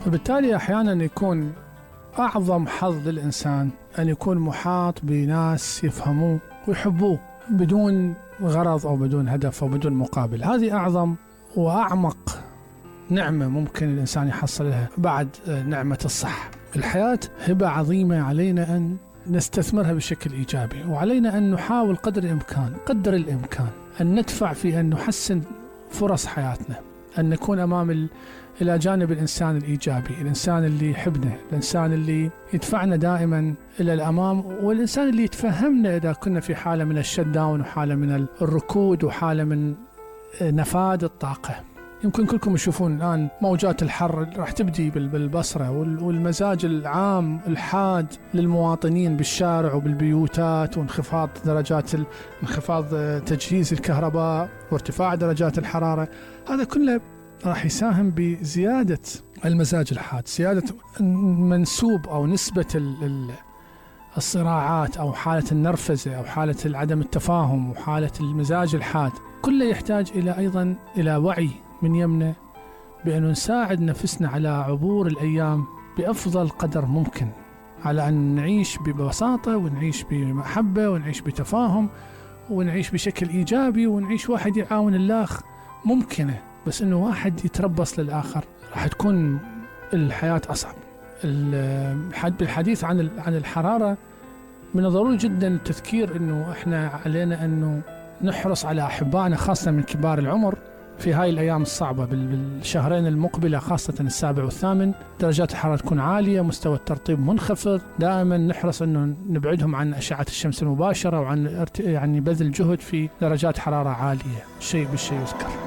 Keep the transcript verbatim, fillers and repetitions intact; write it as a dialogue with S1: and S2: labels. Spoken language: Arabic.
S1: وبالتالي أحيانا يكون أعظم حظ للإنسان أن يكون محاط بناس يفهموه ويحبوه بدون غرض أو بدون هدف أو بدون مقابل. هذه أعظم وأعمق نعمة ممكن الإنسان يحصلها بعد نعمة الصحة. الحياة هبة عظيمة، علينا أن نستثمرها بشكل إيجابي، وعلينا أن نحاول قدر الإمكان قدر الإمكان أن ندفع في أن نحسن فرص حياتنا، أن نكون أمام إلى جانب الإنسان الإيجابي، الإنسان اللي يحبنا، الإنسان اللي يدفعنا دائما إلى الأمام، والإنسان اللي يتفهمنا إذا كنا في حالة من الشت داون وحالة من الركود وحالة من نفاد الطاقة. يمكن كلكم تشوفون الآن موجات الحر راح تبدي بالبصرة، والمزاج العام الحاد للمواطنين بالشارع وبالبيوتات، وانخفاض درجات انخفاض تجهيز الكهرباء وارتفاع درجات الحرارة، هذا كله راح يساهم بزيادة المزاج الحاد، زيادة منسوب أو نسبة الصراعات أو حالة النرفزة أو حالة عدم التفاهم وحالة المزاج الحاد. كله يحتاج إلى أيضا إلى وعي من يمنا بأن نساعد نفسنا على عبور الأيام بأفضل قدر ممكن، على أن نعيش ببساطة ونعيش بمحبة ونعيش بتفاهم ونعيش بشكل إيجابي ونعيش واحد يعاون الآخر. ممكنة، بس إنه واحد يتربص للآخر راح تكون الحياة أصعب. بالحديث عن عن الحرارة، من الضروري جدا التذكير إنه إحنا علينا إنه نحرص على أحبائنا خاصة من كبار العمر في هاي الأيام الصعبة. بالشهرين المقبلة خاصة السابع والثامن درجات الحرارة تكون عالية، مستوى الترطيب منخفض. دائما نحرص أنه نبعدهم عن أشعة الشمس المباشرة وعن يعني بذل جهد في درجات حرارة عالية. شيء بالشيء يذكر.